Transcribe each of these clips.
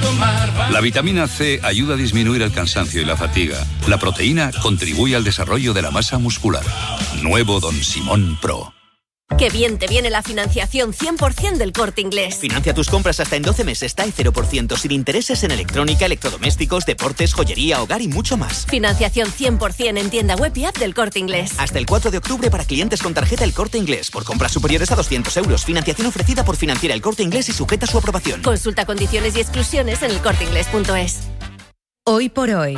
La vitamina C ayuda a disminuir el cansancio y la fatiga. La proteína contribuye al desarrollo de la masa muscular. Nuevo Don Simón Pro. Qué bien te viene la financiación 100% del Corte Inglés. Financia tus compras hasta en 12 meses, TAE 0%, sin intereses en electrónica, electrodomésticos, deportes, joyería, hogar y mucho más. Financiación 100% en tienda web y app del Corte Inglés. Hasta el 4 de octubre para clientes con tarjeta El Corte Inglés. Por compras superiores a 200 euros. Financiación ofrecida por Financiera El Corte Inglés y sujeta a su aprobación. Consulta condiciones y exclusiones en elcorteinglés.es. Hoy por hoy,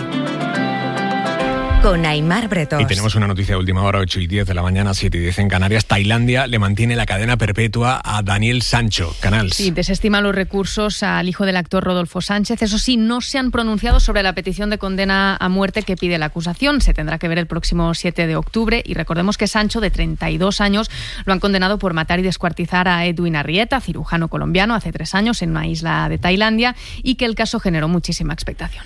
con Aimar Bretos. Y tenemos una noticia de última hora, 8:10 de la mañana, 7:10 en Canarias. Tailandia le mantiene la cadena perpetua a Daniel Sancho, Canals. Sí, desestima los recursos al hijo del actor Rodolfo Sánchez. Eso sí, no se han pronunciado sobre la petición de condena a muerte que pide la acusación. Se tendrá que ver el próximo 7 de octubre. Y recordemos que Sancho, de 32 años, lo han condenado por matar y descuartizar a Edwin Arrieta, cirujano colombiano, hace 3 años en una isla de Tailandia, y que el caso generó muchísima expectación.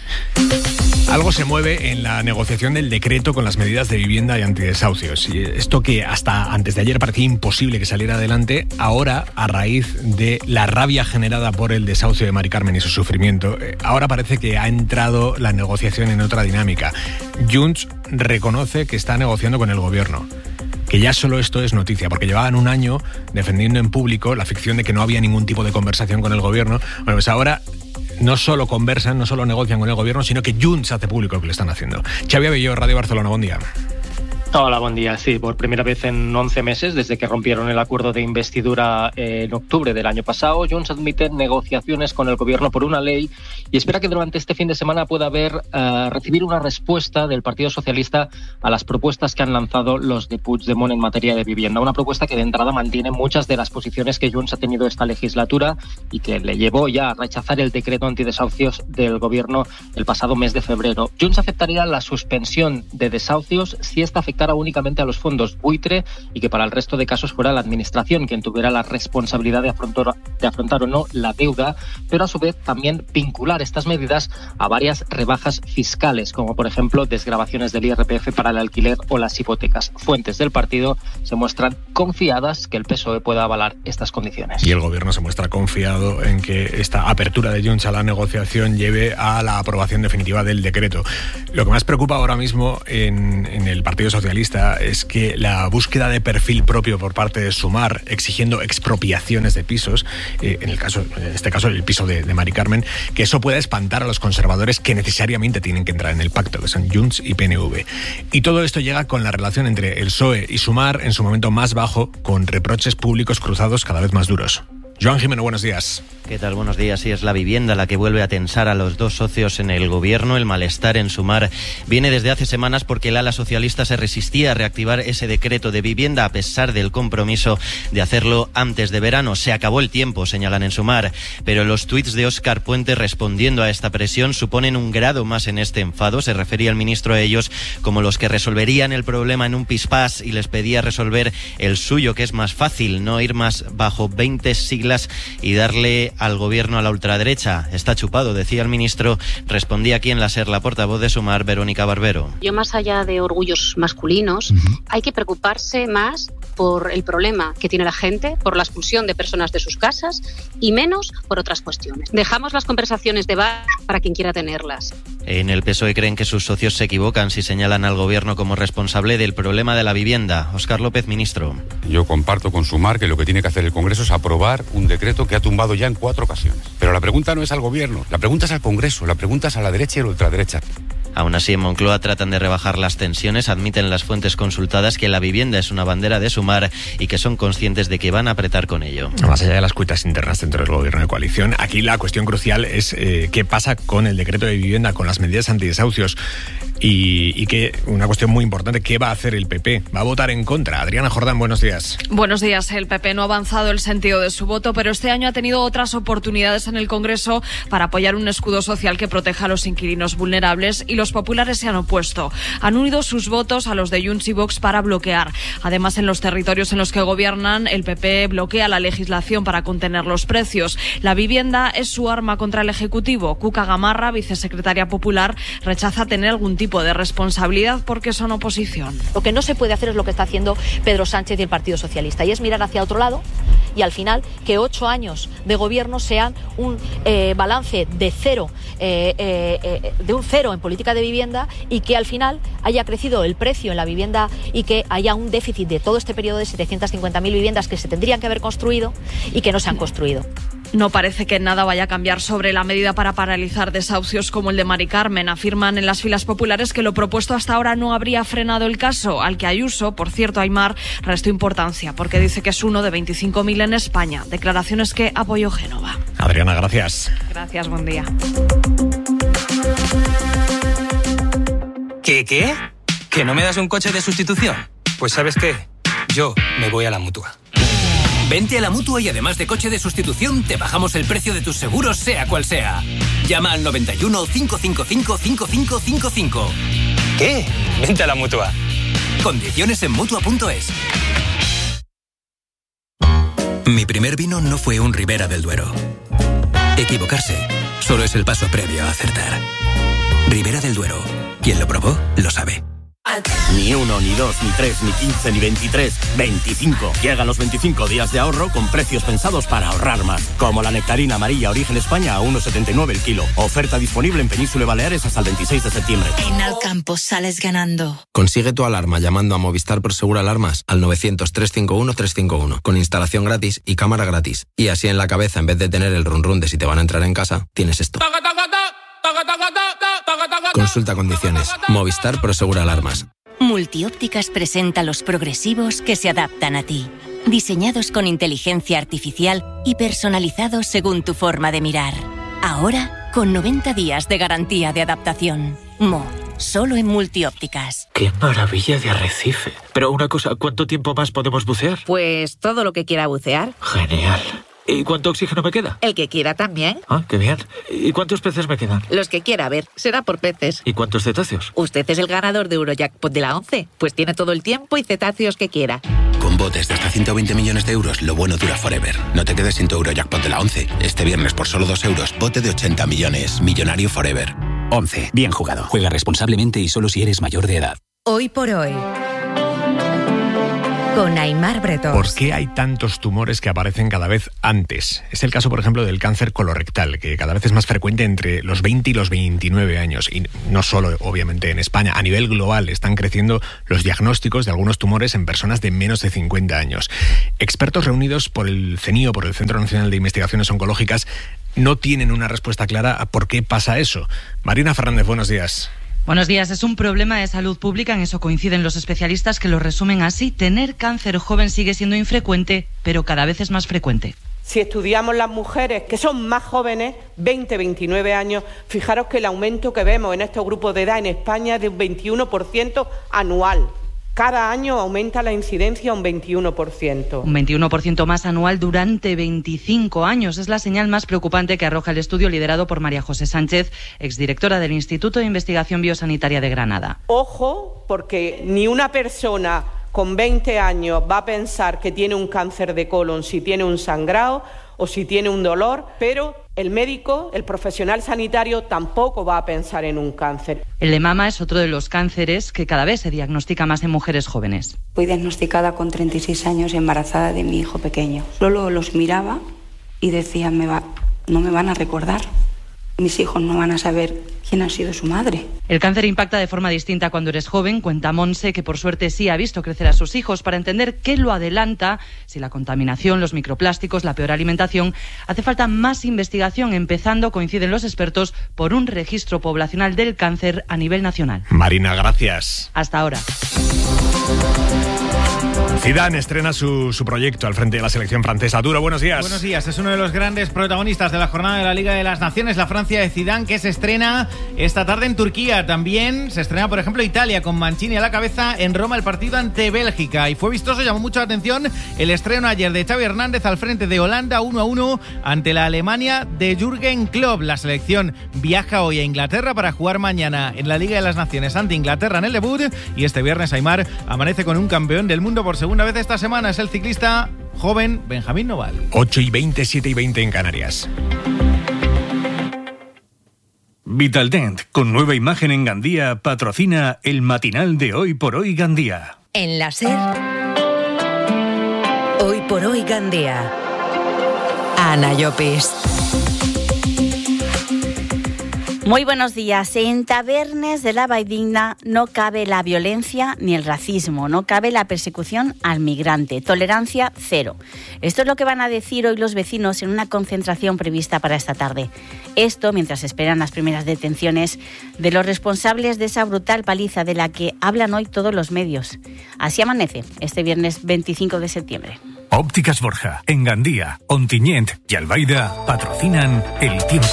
Algo se mueve en la negociación del decreto con las medidas de vivienda y antidesahucios. Y esto que hasta antes de ayer parecía imposible que saliera adelante, ahora, a raíz de la rabia generada por el desahucio de Mari Carmen y su sufrimiento, ahora parece que ha entrado la negociación en otra dinámica. Junts reconoce que está negociando con el gobierno. Que ya solo esto es noticia, porque llevaban un año defendiendo en público la ficción de que no había ningún tipo de conversación con el gobierno. Bueno, pues ahora no solo conversan, no solo negocian con el gobierno, sino que Junts hace público lo que le están haciendo. Xavi Abelló, Radio Barcelona, buen día. Hola, buen día. Sí, por primera vez en 11 meses, desde que rompieron el acuerdo de investidura en octubre del año pasado, Junts admite negociaciones con el gobierno por una ley y espera que durante este fin de semana pueda recibir una respuesta del Partido Socialista a las propuestas que han lanzado los de Puigdemont en materia de vivienda. Una propuesta que de entrada mantiene muchas de las posiciones que Junts ha tenido esta legislatura y que le llevó ya a rechazar el decreto antidesahucios del gobierno el pasado mes de febrero. Junts aceptaría la suspensión de desahucios si esta afectara únicamente a los fondos buitre y que para el resto de casos fuera la administración quien tuviera la responsabilidad de afrontar o no la deuda, pero a su vez también vincular estas medidas a varias rebajas fiscales, como por ejemplo desgravaciones del IRPF para el alquiler o las hipotecas. Fuentes del partido se muestran confiadas que el PSOE pueda avalar estas condiciones. Y el gobierno se muestra confiado en que esta apertura de Junts a la negociación lleve a la aprobación definitiva del decreto. Lo que más preocupa ahora mismo en el Partido Socialista es que la búsqueda de perfil propio por parte de Sumar, exigiendo expropiaciones de pisos, en este caso el piso de Mari Carmen, que eso pueda espantar a los conservadores que necesariamente tienen que entrar en el pacto, que son Junts y PNV. Y todo esto llega con la relación entre el PSOE y Sumar en su momento más bajo, con reproches públicos cruzados cada vez más duros. Joan Jimeno, buenos días. ¿Qué tal? Buenos días. Sí, es la vivienda la que vuelve a tensar a los dos socios en el gobierno. El malestar en Sumar viene desde hace semanas porque el ala socialista se resistía a reactivar ese decreto de vivienda a pesar del compromiso de hacerlo antes de verano. Se acabó el tiempo, señalan en Sumar, pero los tuits de Óscar Puente respondiendo a esta presión suponen un grado más en este enfado. Se refería el ministro a ellos como los que resolverían el problema en un pispás y les pedía resolver el suyo, que es más fácil, no ir más bajo 20 siglas y darle al gobierno a la ultraderecha. Está chupado, decía el ministro. Respondía aquí en la SER la portavoz de Sumar, Verónica Barbero. Yo, más allá de orgullos masculinos, hay que preocuparse más por el problema que tiene la gente, por la expulsión de personas de sus casas y menos por otras cuestiones. Dejamos las conversaciones de bar para quien quiera tenerlas. En el PSOE creen que sus socios se equivocan si señalan al gobierno como responsable del problema de la vivienda. Óscar López, ministro. Yo comparto con Sumar que lo que tiene que hacer el Congreso es aprobar un decreto que ha tumbado ya en 4 ocasiones. Pero la pregunta no es al gobierno, la pregunta es al Congreso, la pregunta es a la derecha y a la ultraderecha. Aún así, en Moncloa tratan de rebajar las tensiones, admiten las fuentes consultadas que la vivienda es una bandera de Sumar y que son conscientes de que van a apretar con ello. Más allá de las cuitas internas dentro del gobierno de coalición, aquí la cuestión crucial es qué pasa con el decreto de vivienda, con las medidas antidesahucios y que una cuestión muy importante, ¿qué va a hacer el PP? ¿Va a votar en contra? Adriana Jordán, buenos días. Buenos días. El PP no ha avanzado el sentido de su voto, pero este año ha tenido otras oportunidades en el Congreso para apoyar un escudo social que proteja a los inquilinos vulnerables y los populares se han opuesto. Han unido sus votos a los de Junts y Vox para bloquear. Además, en los territorios en los que gobiernan, el PP bloquea la legislación para contener los precios. La vivienda es su arma contra el Ejecutivo. Cuca Gamarra, vicesecretaria popular, rechaza tener algún tipo tipo de responsabilidad porque son oposición. Lo que no se puede hacer es lo que está haciendo Pedro Sánchez y el Partido Socialista, y es mirar hacia otro lado y al final que 8 años de gobierno sean un balance de cero, de un cero en política de vivienda, y que al final haya crecido el precio en la vivienda y que haya un déficit de todo este periodo de 750.000 viviendas que se tendrían que haber construido y que no se han construido. No parece que nada vaya a cambiar sobre la medida para paralizar desahucios como el de Mari Carmen. Afirman en las filas populares que lo propuesto hasta ahora no habría frenado el caso, al que Ayuso, por cierto, Aimar, restó importancia porque dice que es uno de 25.000 en España. Declaraciones que apoyó Génova. Adriana, gracias. Gracias, buen día. ¿Qué? ¿Que no me das un coche de sustitución? Pues ¿sabes qué? Yo me voy a la Mutua. Vente a la Mutua y además de coche de sustitución, te bajamos el precio de tus seguros, sea cual sea. Llama al 91 555 5555. ¿Qué? Vente a la Mutua. Condiciones en Mutua.es. Mi primer vino no fue un Ribera del Duero. Equivocarse solo es el paso previo a acertar. Ribera del Duero. Quien lo probó, lo sabe. Ni 1, ni 2, ni 3, ni 15, ni 23, 25. Llegan los 25 días de ahorro con precios pensados para ahorrar más. Como la nectarina amarilla Origen España a 1,79 el kilo. Oferta disponible en Península y Baleares hasta el 26 de septiembre. En Alcampo sales ganando. Consigue tu alarma llamando a Movistar Prosegur Alarmas al 900-351-351 con instalación gratis y cámara gratis. Y así en la cabeza, en vez de tener el run run de si te van a entrar en casa, tienes esto. Consulta condiciones. Movistar Prosegur Alarmas. Multiópticas presenta los progresivos que se adaptan a ti. Diseñados con inteligencia artificial y personalizados según tu forma de mirar. Ahora, con 90 días de garantía de adaptación. Solo en Multiópticas. ¡Qué maravilla de arrecife! Pero una cosa, ¿cuánto tiempo más podemos bucear? Pues todo lo que quiera bucear. Genial. ¿Y cuánto oxígeno me queda? El que quiera también. Ah, qué bien. ¿Y cuántos peces me quedan? Los que quiera, a ver, será por peces. ¿Y cuántos cetáceos? Usted es el ganador de Eurojackpot de la 11, pues tiene todo el tiempo y cetáceos que quiera. Con botes de hasta 120 millones de euros, lo bueno dura forever. No te quedes sin tu Eurojackpot de la 11. Este viernes por solo 2 euros, bote de 80 millones. Millonario forever. 11. Bien jugado. Juega responsablemente y solo si eres mayor de edad. Hoy por hoy. Con Aimar Bretós. ¿Por qué hay tantos tumores que aparecen cada vez antes? Es el caso, por ejemplo, del cáncer colorectal, que cada vez es más frecuente entre los 20 y los 29 años. Y no solo, obviamente, en España. A nivel global están creciendo los diagnósticos de algunos tumores en personas de menos de 50 años. Expertos reunidos por el CENIO, por el Centro Nacional de Investigaciones Oncológicas, no tienen una respuesta clara a por qué pasa eso. Marina Fernández, buenos días. Buenos días. Es un problema de salud pública, en eso coinciden los especialistas que lo resumen así. Tener cáncer joven sigue siendo infrecuente, pero cada vez es más frecuente. Si estudiamos las mujeres que son más jóvenes, 20, 29 años, fijaros que el aumento que vemos en estos grupos de edad en España es de un 21% anual. Cada año aumenta la incidencia un 21%. Un 21% más anual durante 25 años. Es la señal más preocupante que arroja el estudio liderado por María José Sánchez, exdirectora del Instituto de Investigación Biosanitaria de Granada. Ojo, porque ni una persona con 20 años va a pensar que tiene un cáncer de colon si tiene un sangrado o si tiene un dolor, pero el médico, el profesional sanitario, tampoco va a pensar en un cáncer. El de mama es otro de los cánceres que cada vez se diagnostica más en mujeres jóvenes. Fui diagnosticada con 36 años embarazada de mi hijo pequeño. Solo los miraba y decía, no me van a recordar. Mis hijos no van a saber quién ha sido su madre. El cáncer impacta de forma distinta cuando eres joven, cuenta Monse, que por suerte sí ha visto crecer a sus hijos. Para entender qué lo adelanta, si la contaminación, los microplásticos, la peor alimentación, hace falta más investigación, empezando, coinciden los expertos, por un registro poblacional del cáncer a nivel nacional. Marina, gracias. Hasta ahora. Zidane estrena su proyecto al frente de la selección francesa. Duro, buenos días. Buenos días. Es uno de los grandes protagonistas de la jornada de la Liga de las Naciones, la Francia de Zidane, que se estrena esta tarde en Turquía. También se estrena, por ejemplo, Italia, con Mancini a la cabeza en Roma, el partido ante Bélgica. Y fue vistoso, llamó mucho la atención el estreno ayer de Xavi Hernández al frente de Holanda 1-1 ante la Alemania de Jürgen Klopp. La selección viaja hoy a Inglaterra para jugar mañana en la Liga de las Naciones ante Inglaterra en el debut. Y este viernes Aimar amanece con un campeón del mundo por segunda vez esta semana. Es el ciclista joven Benjamín Noval. 8:20, 7:20 en Canarias. Vitaldent, con nueva imagen en Gandía, patrocina el matinal de Hoy por Hoy Gandía. En la SER, Hoy por Hoy Gandía. Ana Llopis. Muy buenos días. En Tabernes de la Valldigna no cabe la violencia ni el racismo, no cabe la persecución al migrante. Tolerancia cero. Esto es lo que van a decir hoy los vecinos en una concentración prevista para esta tarde. Esto mientras esperan las primeras detenciones de los responsables de esa brutal paliza de la que hablan hoy todos los medios. Así amanece este viernes 25 de septiembre. Ópticas Borja, en Gandía, Ontinyent y Albaida patrocinan el tiempo.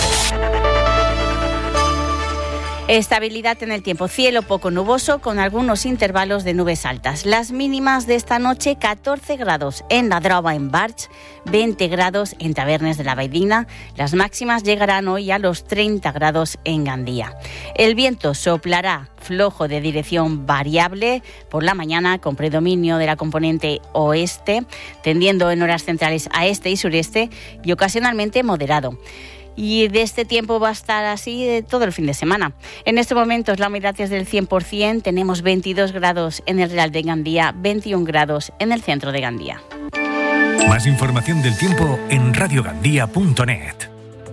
Estabilidad en el tiempo, cielo poco nuboso con algunos intervalos de nubes altas. Las mínimas de esta noche, 14 grados en la Drova, en Barx, 20 grados en Tabernes de la Valldigna. Las máximas llegarán hoy a los 30 grados en Gandía. El viento soplará flojo de dirección variable por la mañana con predominio de la componente oeste, tendiendo en horas centrales a este y sureste y ocasionalmente moderado. Y de este tiempo va a estar así todo el fin de semana. En estos momentos la humedad es del 100%, tenemos 22 grados en el Real de Gandía, 21 grados en el centro de Gandía. Más información del tiempo en radiogandía.net.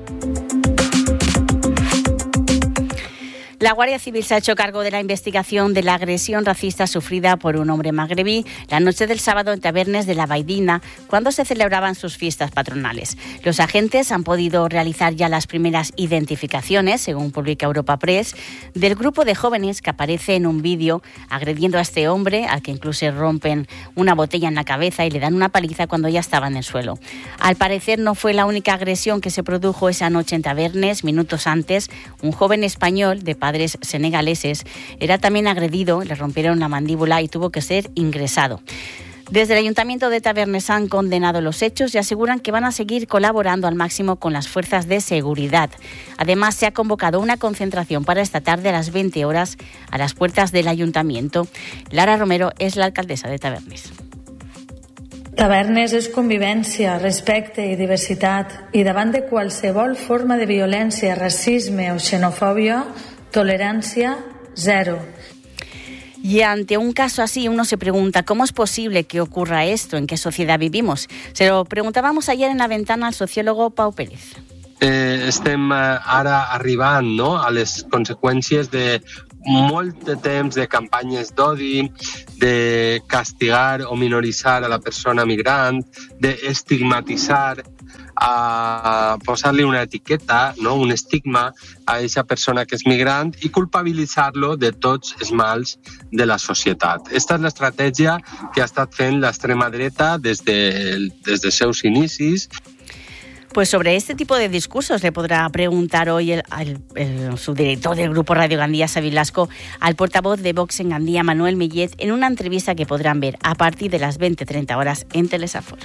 La Guardia Civil se ha hecho cargo de la investigación de la agresión racista sufrida por un hombre magrebí la noche del sábado en Tabernes de la Valldigna, cuando se celebraban sus fiestas patronales. Los agentes han podido realizar ya las primeras identificaciones, según publica Europa Press, del grupo de jóvenes que aparece en un vídeo agrediendo a este hombre, al que incluso rompen una botella en la cabeza y le dan una paliza cuando ya estaba en el suelo. Al parecer no fue la única agresión que se produjo esa noche en Tabernes. Minutos antes, un joven español de padres senegaleses era también agredido, le rompieron la mandíbula y tuvo que ser ingresado. Desde el Ayuntamiento de Tabernes han condenado los hechos y aseguran que van a seguir colaborando al máximo con las fuerzas de seguridad. Además, se ha convocado una concentración para esta tarde a las 20 horas a las puertas del Ayuntamiento. Lara Romero es la alcaldesa de Tabernes. Tabernes és convivència, respecte i diversitat, i davant de qualsevol forma de violència, racisme o xenofòbia, tolerancia cero. Y ante un caso así uno se pregunta ¿cómo es posible que ocurra esto? ¿En qué sociedad vivimos? Se lo preguntábamos ayer en La Ventana al sociólogo Pau Pérez. Estem ara arribant, no?, a les conseqüències de molt de temps de campanyes d'odi, de castigar o minoritzar a la persona migrant, d'estigmatitzar, a posar-li una etiqueta, no?, un estigma a aquesta persona que és migrant i culpabilitzar-lo de tots els mals de la societat. Esta és l'estratègia que ha estat fent l'extrema dreta des de seus inicis. Pues sobre este tipo de discursos le podrá preguntar hoy el subdirector del Grupo Radio Gandía, Xavi Blasco, al portavoz de Vox en Gandía, Manuel Millet, en una entrevista que podrán ver a partir de las 20:30 horas en Telesafor.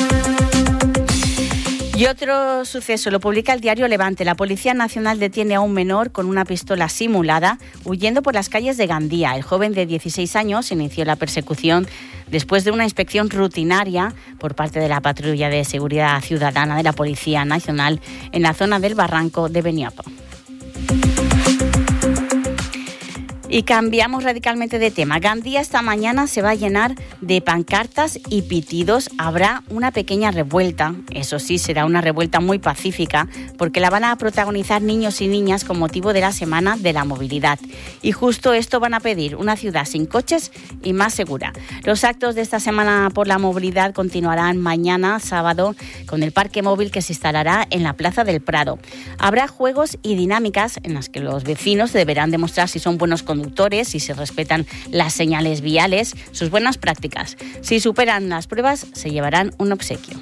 Y otro suceso lo publica el diario Levante. La Policía Nacional detiene a un menor con una pistola simulada huyendo por las calles de Gandía. El joven de 16 años inició la persecución después de una inspección rutinaria por parte de la Patrulla de Seguridad Ciudadana de la Policía Nacional en la zona del Barranco de Beniapo. Y cambiamos radicalmente de tema. Gandía esta mañana se va a llenar de pancartas y pitidos. Habrá una pequeña revuelta. Eso sí, será una revuelta muy pacífica porque la van a protagonizar niños y niñas con motivo de la Semana de la Movilidad. Y justo esto van a pedir: una ciudad sin coches y más segura. Los actos de esta Semana por la Movilidad continuarán mañana, sábado, con el parque móvil que se instalará en la Plaza del Prado. Habrá juegos y dinámicas en las que los vecinos deberán demostrar si son buenos conductores, si se respetan las señales viales, sus buenas prácticas. Si superan las pruebas, se llevarán un obsequio.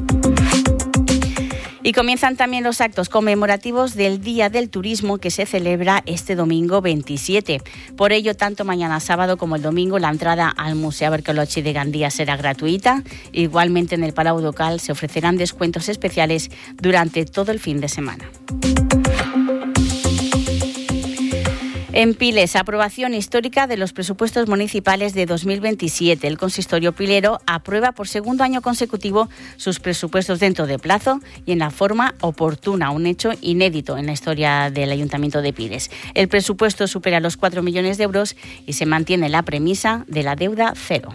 Y comienzan también los actos conmemorativos del Día del Turismo que se celebra este domingo 27. Por ello, tanto mañana sábado como el domingo, la entrada al Museu Arqueològic de Gandía será gratuita. Igualmente en el Palau Ducal se ofrecerán descuentos especiales durante todo el fin de semana. En Piles, aprobación histórica de los presupuestos municipales de 2027. El consistorio pilero aprueba por segundo año consecutivo sus presupuestos dentro de plazo y en la forma oportuna, un hecho inédito en la historia del Ayuntamiento de Piles. El presupuesto supera los 4 millones de euros y se mantiene la premisa de la deuda cero.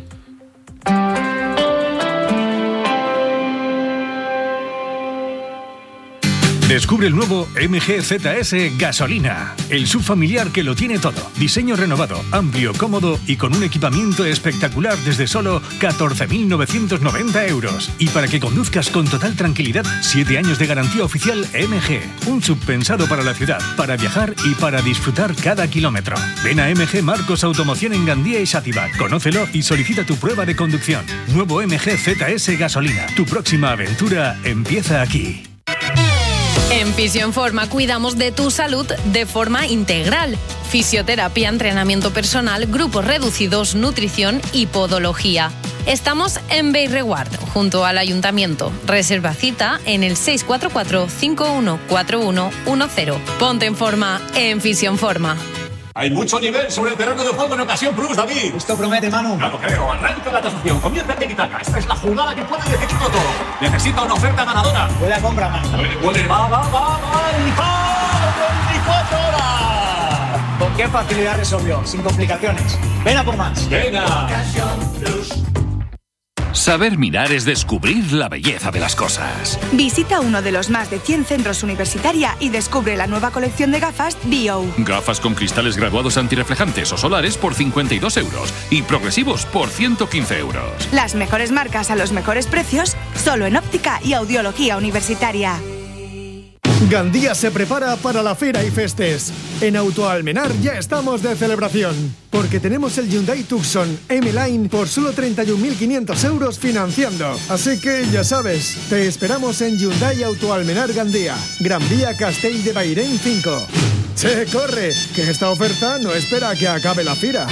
Descubre el nuevo MG ZS Gasolina, el SUV familiar que lo tiene todo. Diseño renovado, amplio, cómodo y con un equipamiento espectacular desde solo 14.990 euros. Y para que conduzcas con total tranquilidad, 7 años de garantía oficial MG. Un SUV pensado para la ciudad, para viajar y para disfrutar cada kilómetro. Ven a MG Marcos Automoción en Gandía y Xàtiva. Conócelo y solicita tu prueba de conducción. Nuevo MG ZS Gasolina. Tu próxima aventura empieza aquí. En Fisioenforma cuidamos de tu salud de forma integral. Fisioterapia, entrenamiento personal, grupos reducidos, nutrición y podología. Estamos en Bellreguard, junto al Ayuntamiento. Reserva cita en el 644-514110. Ponte en forma en Fisioenforma. Hay mucho nivel sobre el terreno de juego en Ocasión Plus, David. Esto promete, Manu. Claro, creo. Arranca la tasación. Comienza el tiki-taka. Esta es la jugada que puede decidirlo todo. Necesita una oferta ganadora. Buena compra, Manu. Va. 24 horas. ¿Con qué facilidad resolvió? Sin complicaciones. Ven a por más. Venga. Ocasión Plus. Saber mirar es descubrir la belleza de las cosas. Visita uno de los más de 100 centros Universitaria y descubre la nueva colección de gafas Bio. Gafas con cristales graduados antirreflejantes o solares por 52 euros y progresivos por 115 euros. Las mejores marcas a los mejores precios, solo en Óptica y Audiología Universitaria. Gandía se prepara para la Fira y Festes. En Autoalmenar ya estamos de celebración, porque tenemos el Hyundai Tucson M-Line por solo 31.500 euros financiando. Así que ya sabes, te esperamos en Hyundai Autoalmenar Gandía, Gran Vía Castell de Bairén 5. ¡Che, corre! Que esta oferta no espera a que acabe la fira.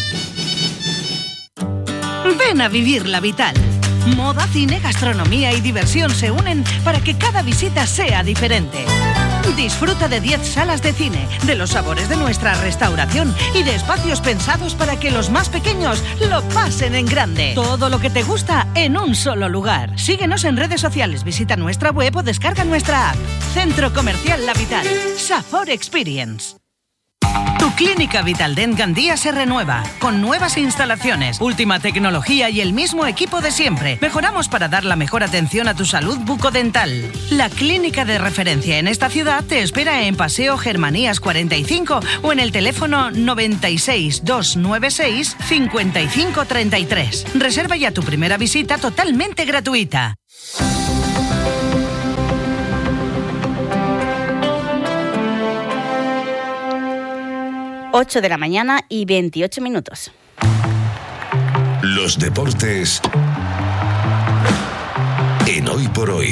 Ven a vivir la Vital. Moda, cine, gastronomía y diversión se unen para que cada visita sea diferente. Disfruta de 10 salas de cine, de los sabores de nuestra restauración y de espacios pensados para que los más pequeños lo pasen en grande. Todo lo que te gusta en un solo lugar. Síguenos en redes sociales, visita nuestra web o descarga nuestra app. Centro Comercial La Vital. Safor Experience. Tu clínica Vitaldent Gandía se renueva, con nuevas instalaciones, última tecnología y el mismo equipo de siempre. Mejoramos para dar la mejor atención a tu salud bucodental. La clínica de referencia en esta ciudad te espera en Paseo Germanías 45 o en el teléfono 96 296 5533. Reserva ya tu primera visita totalmente gratuita. 8 de la mañana y 28 minutos. Los deportes en Hoy por Hoy.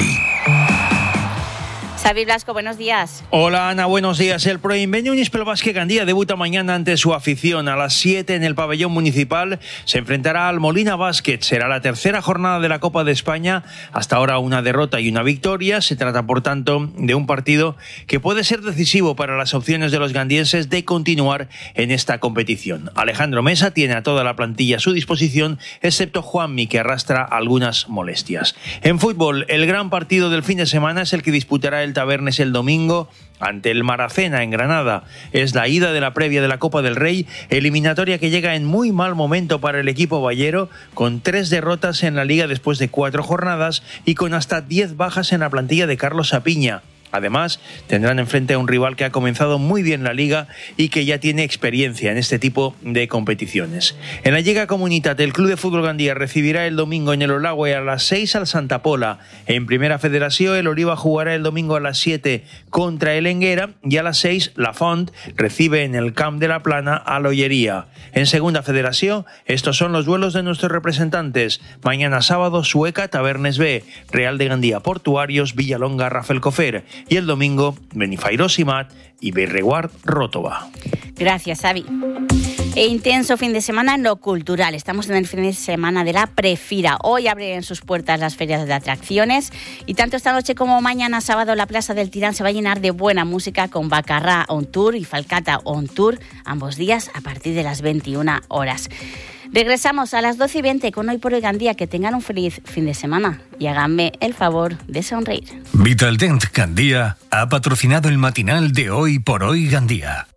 Xavi Blasco, buenos días. Hola Ana, buenos días. El Proinvenio Unispel Basket Gandía debuta mañana ante su afición. A las 7 en el pabellón municipal se enfrentará al Molina Basket. Será la tercera jornada de la Copa de España. Hasta ahora una derrota y una victoria. Se trata, por tanto, de un partido que puede ser decisivo para las opciones de los gandienses de continuar en esta competición. Alejandro Mesa tiene a toda la plantilla a su disposición, excepto Juanmi, que arrastra algunas molestias. En fútbol, el gran partido del fin de semana es el que disputará el Tabernes el domingo ante el Maracena en Granada. Es la ida de la previa de la Copa del Rey, eliminatoria que llega en muy mal momento para el equipo ballero, con 3 derrotas en la Liga después de 4 jornadas y con hasta 10 bajas en la plantilla de Carlos Sapiña. Además, tendrán enfrente a un rival que ha comenzado muy bien la Liga y que ya tiene experiencia en este tipo de competiciones. En la Lliga Comunitat, el Club de Fútbol Gandía recibirá el domingo en el Olagüe a las 6 al Santa Pola. En Primera Federación, el Oliva jugará el domingo a las 7 contra el Enguera y a las 6 la Font recibe en el Camp de la Plana a l'Olleria. En Segunda Federación, estos son los duelos de nuestros representantes. Mañana sábado, Sueca, Tabernes B, Real de Gandía, Portuarios, Villalonga, Rafael Cofer. Y el domingo, Benifairó Simat y Bellreguard Rótova. Gracias, Xavi. E intenso fin de semana en lo cultural. Estamos en el fin de semana de la Prefira. Hoy abren sus puertas las ferias de atracciones y tanto esta noche como mañana sábado la Plaza del Tirán se va a llenar de buena música con Bacarrà On Tour y Falcata On Tour, ambos días a partir de las 21 horas. Regresamos a las 12:20 con Hoy por Hoy Gandía. Que tengan un feliz fin de semana y háganme el favor de sonreír. Vitaldent Gandía ha patrocinado el matinal de Hoy por Hoy Gandía.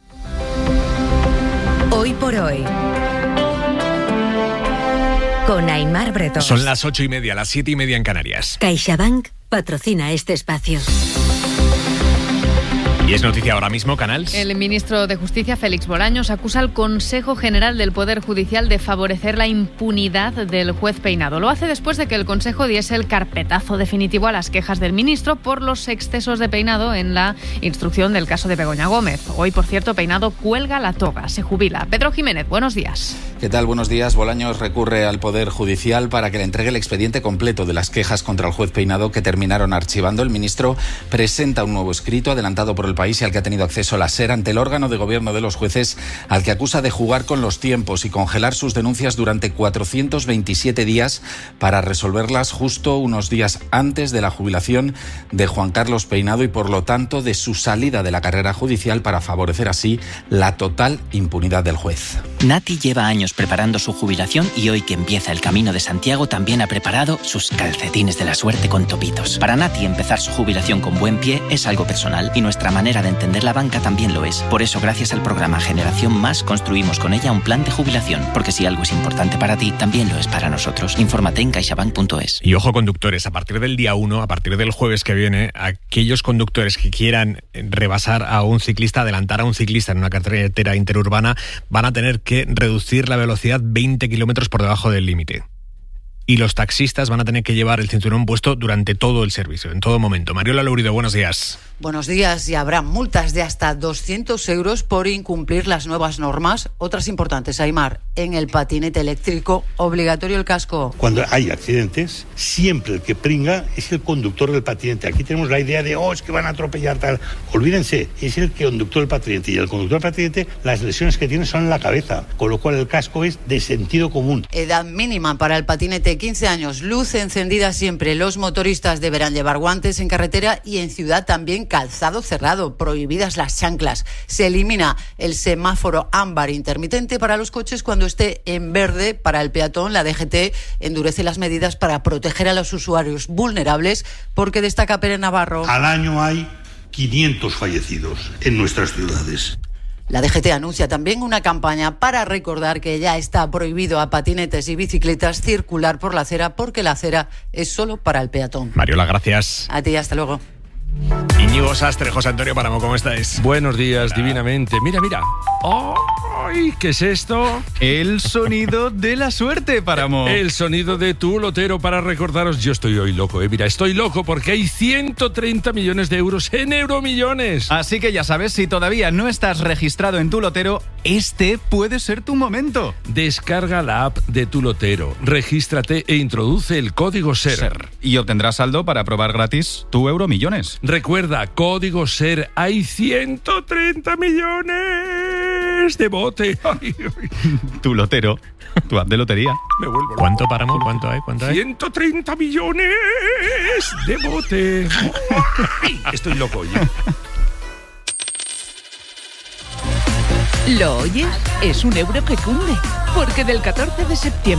Hoy por Hoy. Con Aimar Bretón. Son las 8:30, las 7:30 en Canarias. CaixaBank patrocina este espacio. Y es noticia ahora mismo, Canals. El ministro de Justicia, Félix Bolaños, acusa al Consejo General del Poder Judicial de favorecer la impunidad del juez Peinado. Lo hace después de que el Consejo diese el carpetazo definitivo a las quejas del ministro por los excesos de Peinado en la instrucción del caso de Begoña Gómez. Hoy, por cierto, Peinado cuelga la toga, se jubila. Pedro Jiménez, buenos días. ¿Qué tal? Buenos días. Bolaños recurre al Poder Judicial para que le entregue el expediente completo de las quejas contra el juez Peinado que terminaron archivando. El ministro presenta un nuevo escrito adelantado por El País y al que ha tenido acceso la SER ante el órgano de gobierno de los jueces, al que acusa de jugar con los tiempos y congelar sus denuncias durante 427 días para resolverlas justo unos días antes de la jubilación de Juan Carlos Peinado y por lo tanto de su salida de la carrera judicial para favorecer así la total impunidad del juez. Nati lleva años preparando su jubilación y hoy que empieza el Camino de Santiago también ha preparado sus calcetines de la suerte con topitos. Para Nati empezar su jubilación con buen pie es algo personal y nuestra manera de entender la banca también lo es. Por eso, gracias al programa Generación Más, construimos con ella un plan de jubilación. Porque si algo es importante para ti, también lo es para nosotros. Infórmate en caixabank.es. Y ojo, conductores, a partir del día 1, a partir del jueves que viene, aquellos conductores que quieran rebasar a un ciclista, adelantar a un ciclista en una carretera interurbana, van a tener que reducir la velocidad 20 kilómetros por debajo del límite. Y los taxistas van a tener que llevar el cinturón puesto durante todo el servicio, en todo momento. Mariola Lourido, buenos días. Buenos días. Y habrá multas de hasta 200 euros por incumplir las nuevas normas. Otras importantes, Aimar, en el patinete eléctrico, obligatorio el casco. Cuando hay accidentes, siempre el que pringa es el conductor del patinete. Aquí tenemos la idea de, es que van a atropellar tal. Olvídense, es el conductor del patinete. Y el conductor del patinete, las lesiones que tiene son en la cabeza. Con lo cual el casco es de sentido común. Edad mínima para el patinete, 15 años. Luz encendida siempre. Los motoristas deberán llevar guantes en carretera y en ciudad también calzado cerrado, prohibidas las chanclas. Se elimina el semáforo ámbar intermitente para los coches cuando esté en verde para el peatón. La DGT endurece las medidas para proteger a los usuarios vulnerables porque destaca Pere Navarro. Al año hay 500 fallecidos en nuestras ciudades. La DGT anuncia también una campaña para recordar que ya está prohibido a patinetes y bicicletas circular por la acera porque la acera es solo para el peatón. Mariola, gracias. A ti, hasta luego. Íñigo Sastre, José Antonio Páramo, ¿cómo estáis? Buenos días, divinamente. Mira. ¡Ay! ¿Qué es esto? El sonido de la suerte, Páramo. El sonido de tu lotero para recordaros. Yo estoy hoy loco, Mira, estoy loco porque hay 130 millones de euros en Euromillones. Así que ya sabes, si todavía no estás registrado en tu lotero, este puede ser tu momento. Descarga la app de tu lotero, regístrate e introduce el código SER. Y obtendrás saldo para probar gratis tu Euromillones. Recuerda, código SER, hay 130 millones de bote. Tu lotero, tu app de lotería. Me vuelvo loco. ¿Cuánto, Páramo? ¿Cuánto hay? 130 millones de bote. Estoy loco, oye. ¿Lo oyes? Es un euro que cunde, porque del 14 de septiembre